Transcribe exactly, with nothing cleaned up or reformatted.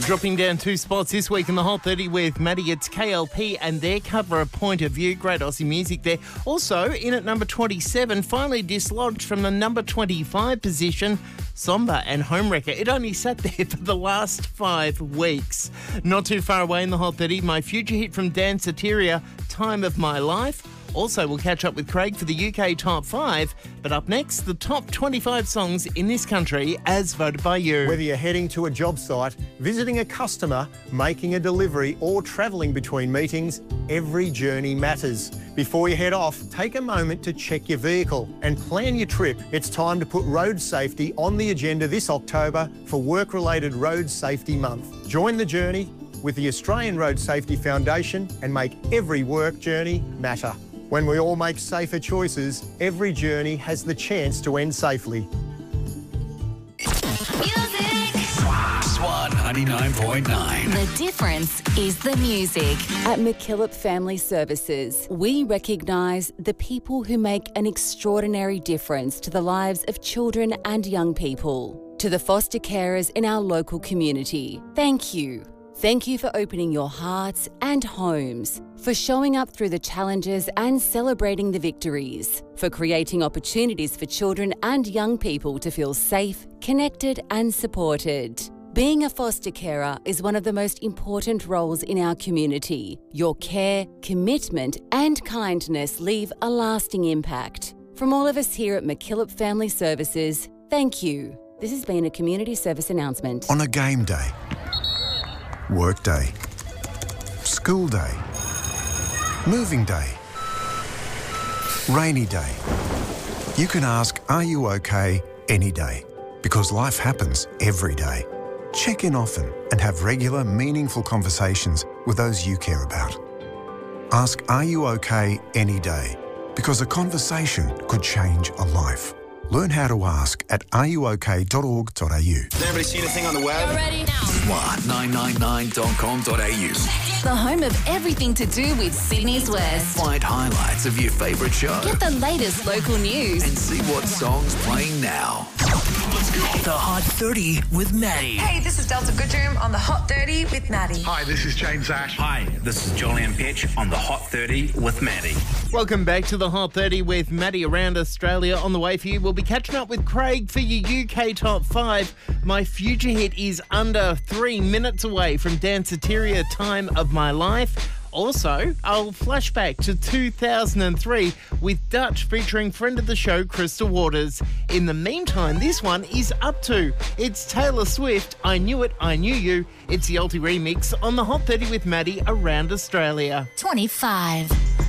Dropping down two spots this week in the Hot thirty with Maddie. It's K L P and their cover of Point of View. Great Aussie music there. Also, in at number twenty-seven, finally dislodged from the number twenty-five position, Somba and Homewrecker. It only sat there for the last five weeks. Not too far away in the Hot thirty, my future hit from Dan Soteria, Time of My Life. Also, we'll catch up with Craig for the U K Top five. But up next, the top twenty-five songs in this country as voted by you. Whether you're heading to a job site, visiting a customer, making a delivery or travelling between meetings, every journey matters. Before you head off, take a moment to check your vehicle and plan your trip. It's time to put road safety on the agenda this October for Work-Related Road Safety Month. Join the journey with the Australian Road Safety Foundation and make every work journey matter. When we all make safer choices, every journey has the chance to end safely. Music! Swan ninety-nine point nine. The difference is the music. At McKillop Family Services, we recognise the people who make an extraordinary difference to the lives of children and young people. To the foster carers in our local community, thank you. Thank you for opening your hearts and homes, for showing up through the challenges and celebrating the victories, for creating opportunities for children and young people to feel safe, connected and supported. Being a foster carer is one of the most important roles in our community. Your care, commitment and kindness leave a lasting impact. From all of us here at McKillop Family Services, thank you. This has been a community service announcement. On a game day, work day, school day, moving day, rainy day. You can ask, are you okay, any day? Because life happens every day. Check in often and have regular, meaningful conversations with those you care about. Ask, are you okay, any day? Because a conversation could change a life. Learn how to ask at are you okay dot org dot a u. Has everybody seen anything on the web? You're ready now. Swan nine nine nine dot com dot a u. The home of everything to do with Sydney's West. Find highlights of your favourite show. Get the latest local news. And see what song's playing now. Let's go. The Hot thirty with Maddie. Hey, this is Delta Goodroom on the Hot thirty with Maddie. Hi, this is James Ash. Hi, this is Julian Pitch on the Hot thirty with Maddie. Welcome back to the Hot thirty with Maddie around Australia. On the way for you, we'll be catching up with Craig for your U K Top five. My future hit is under three minutes away from Dan Soteria, Time of My Life. Also, I'll flash back to two thousand three with Dutch featuring friend of the show, Crystal Waters. In the meantime, this one is up to. It's Taylor Swift, I Knew It, I Knew You. It's the Ulti remix on the Hot thirty with Maddie around Australia. twenty-five.